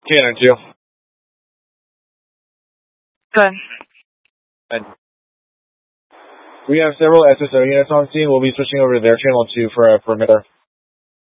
Okay, aren't you? Good. And we have several SSO units on scene. We'll be switching over to their channel 2 for a perimeter.